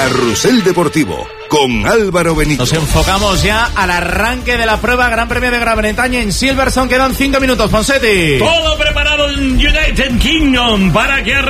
Carrusel Deportivo con Álvaro Benito. Nos enfocamos ya al arranque de la prueba Gran Premio de Gran Bretaña en Silverstone. Quedan 5 minutos, Ponseti. Todo preparado en United Kingdom para que